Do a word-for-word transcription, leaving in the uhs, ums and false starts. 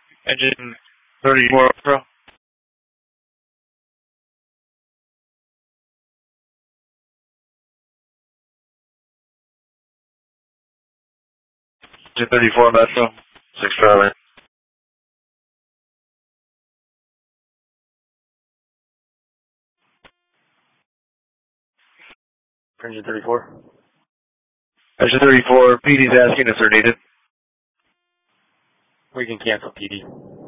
Engine thirty-four Pro. Engine thirty-four Metro. Six Charlie. Engine thirty-four. Engine thirty-four, P D's asking if they're needed. We can cancel P D.